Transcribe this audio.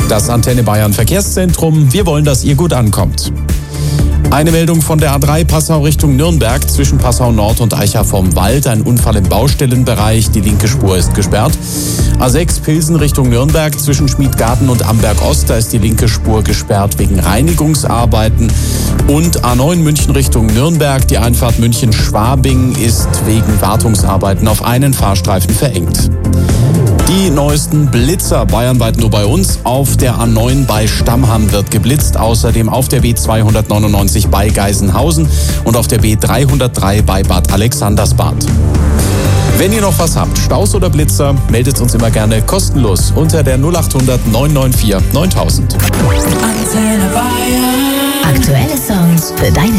Das Antenne Bayern Verkehrszentrum. Wir wollen, dass ihr gut ankommt. Eine Meldung von der A3 Passau Richtung Nürnberg zwischen Passau Nord und Eicha vom Wald. Ein Unfall im Baustellenbereich. Die linke Spur ist gesperrt. A6 Pilsen Richtung Nürnberg zwischen Schmiedgarten und Amberg Ost. Da ist die linke Spur gesperrt wegen Reinigungsarbeiten. Und A9 München Richtung Nürnberg. Die Einfahrt München-Schwabing ist wegen Wartungsarbeiten auf einen Fahrstreifen verengt. Die neuesten Blitzer bayernweit nur bei uns. Auf der A9 bei Stammham wird geblitzt. Außerdem auf der B299 bei Geisenhausen und auf der B303 bei Bad Alexandersbad. Wenn ihr noch was habt, Staus oder Blitzer, meldet uns immer gerne kostenlos unter der 0800 994 9000. Antenne Bayern. Aktuelle Songs für deine